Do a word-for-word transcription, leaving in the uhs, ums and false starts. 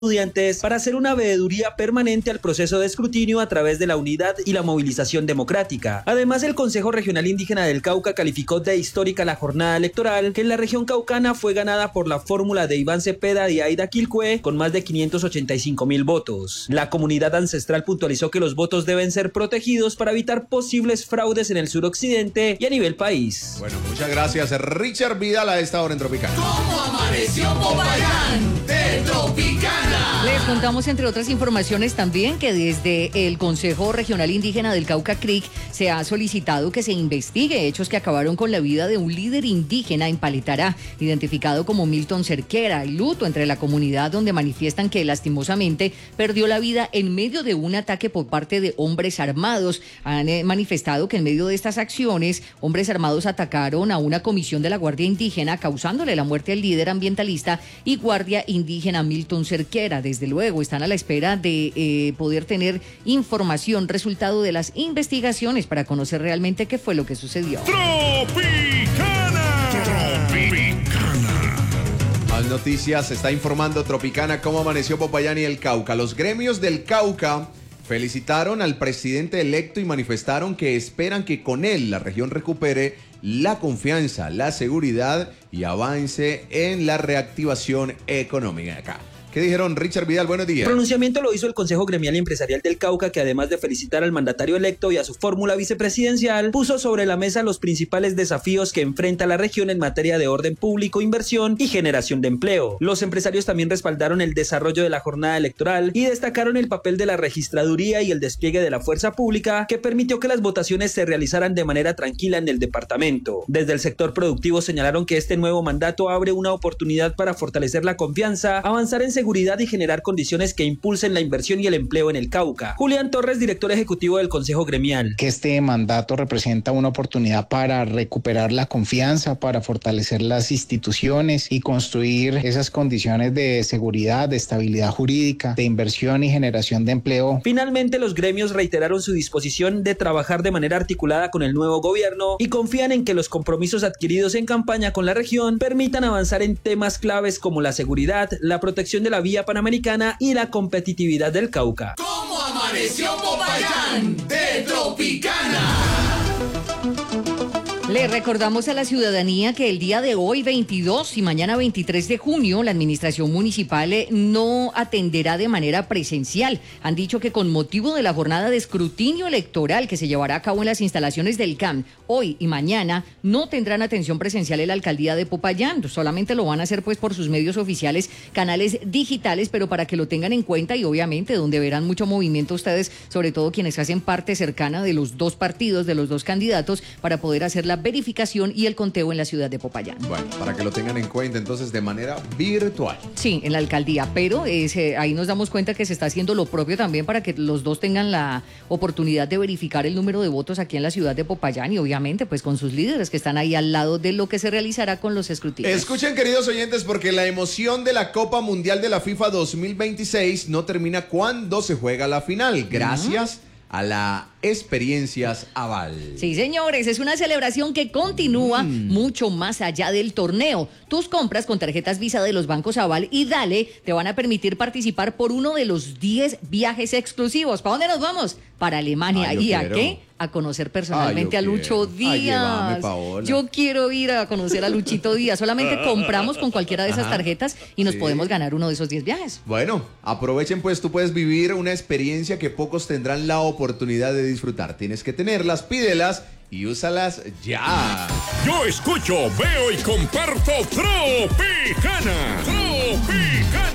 estudiantes para hacer una veeduría permanente al proceso de escrutinio a través de la unidad y la movilización democrática. Además, el Consejo Regional Indígena del Cauca calificó de histórica la jornada electoral, que en la región caucana fue ganada por la fórmula de Iván Cepeda y Aida Quilcue con más de quinientos ochenta y cinco mil votos. La comunidad ancestral puntualizó que los votos deben ser protegidos para evitar posibles fraudes en el suroccidente y a nivel país. Bueno, muchas gracias, Richard Vidal, a esta hora en Tropicana. ¿Cómo amaneció Popayán de Tropicana? Les contamos, entre otras informaciones, también que desde el Consejo Regional Indígena del Cauca C R I C se ha solicitado que se investigue hechos que acabaron con la vida de un líder indígena en Paletará, identificado como Milton Cerquera. El luto entre la comunidad, donde manifiestan que lastimosamente perdió la vida en medio de un ataque por parte de hombres armados. Han eh, manifestado que en medio de estas acciones, hombres armados atacaron a una comisión de la Guardia Indígena, causándole la muerte al líder ambientalista y guardia indígena Milton Cerquera. Desde luego están a la espera de eh, poder tener información, resultado de las investigaciones, para conocer realmente qué fue lo que sucedió. Tropicana. Tropicana. Más noticias, se está informando Tropicana cómo amaneció Popayán y el Cauca. Los gremios del Cauca felicitaron al presidente electo y manifestaron que esperan que con él la región recupere la confianza, la seguridad y avance en la reactivación económica. Acá. ¿Qué dijeron? Richard Vidal, buenos días. El pronunciamiento lo hizo el Consejo Gremial y Empresarial del Cauca, que además de felicitar al mandatario electo y a su fórmula vicepresidencial, puso sobre la mesa los principales desafíos que enfrenta la región en materia de orden público, inversión y generación de empleo. Los empresarios también respaldaron el desarrollo de la jornada electoral y destacaron el papel de la registraduría y el despliegue de la fuerza pública, que permitió que las votaciones se realizaran de manera tranquila en el departamento. Desde el sector productivo señalaron que este nuevo mandato abre una oportunidad para fortalecer la confianza, avanzar en seguridad y generar condiciones que impulsen la inversión y el empleo en el Cauca. Julián Torres, director ejecutivo del Consejo Gremial. Que este mandato representa una oportunidad para recuperar la confianza, para fortalecer las instituciones y construir esas condiciones de seguridad, de estabilidad jurídica, de inversión y generación de empleo. Finalmente, los gremios reiteraron su disposición de trabajar de manera articulada con el nuevo gobierno y confían en que los compromisos adquiridos en campaña con la región permitan avanzar en temas claves como la seguridad, la protección de la vía panamericana y la competitividad del Cauca. ¿Cómo amaneció Popayán de Tropicana? Le recordamos a la ciudadanía que el día de hoy, veintidós, y mañana veintitrés de junio, la administración municipal no atenderá de manera presencial. Han dicho que con motivo de la jornada de escrutinio electoral que se llevará a cabo en las instalaciones del C A M, hoy y mañana no tendrán atención presencial en la alcaldía de Popayán. Solamente lo van a hacer pues por sus medios oficiales, canales digitales, pero para que lo tengan en cuenta, y obviamente donde verán mucho movimiento ustedes, sobre todo quienes hacen parte cercana de los dos partidos, de los dos candidatos, para poder hacer la verificación y el conteo en la ciudad de Popayán. Bueno, para que lo tengan en cuenta entonces de manera virtual. Sí, en la alcaldía, pero es, eh, ahí nos damos cuenta que se está haciendo lo propio también para que los dos tengan la oportunidad de verificar el número de votos aquí en la ciudad de Popayán y obviamente pues con sus líderes que están ahí al lado de lo que se realizará con los escrutinios. Escuchen, queridos oyentes, porque la emoción de la Copa Mundial de la FIFA dos mil veintiséis no termina cuando se juega la final, gracias uh-huh. a la Experiencias Aval. Sí, señores, es una celebración que continúa mm. mucho más allá del torneo. Tus compras con tarjetas Visa de los bancos Aval y Dale te van a permitir participar por uno de los diez viajes exclusivos. ¿Para dónde nos vamos? Para Alemania. Ah, ¿Y a quiero. qué? A conocer personalmente ah, a Lucho quiero. Díaz. Ay, yo quiero ir a conocer a Luchito Díaz. Solamente compramos con cualquiera de esas Ajá. tarjetas y nos sí. podemos ganar uno de esos diez viajes. Bueno, aprovechen pues, tú puedes vivir una experiencia que pocos tendrán la oportunidad de disfrutar. Tienes que tenerlas, pídelas y úsalas ya. Yo escucho, veo y comparto Tropicana. Tropicana.